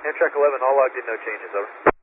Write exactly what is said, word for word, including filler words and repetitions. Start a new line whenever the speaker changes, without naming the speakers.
Amtrak eleven, all logged in, no changes, over.